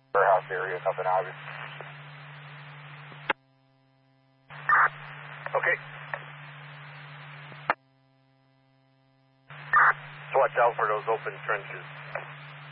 warehouse area up in Ivy. Okay. So watch out for those open trenches.